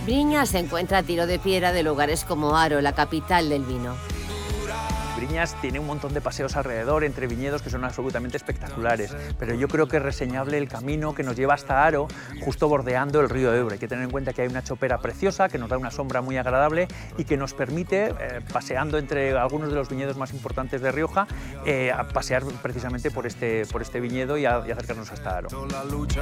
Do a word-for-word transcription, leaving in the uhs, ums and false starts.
Briñas se encuentra a tiro de piedra de lugares como Haro, la capital del vino. Briñas tiene un montón de paseos alrededor, entre viñedos, que son absolutamente espectaculares, pero yo creo que es reseñable el camino que nos lleva hasta Haro, justo bordeando el río Ebro. Hay que tener en cuenta que hay una chopera preciosa, que nos da una sombra muy agradable y que nos permite, eh, paseando entre algunos de los viñedos más importantes de Rioja, eh, a pasear precisamente por este, por este viñedo y, a, y acercarnos hasta Haro.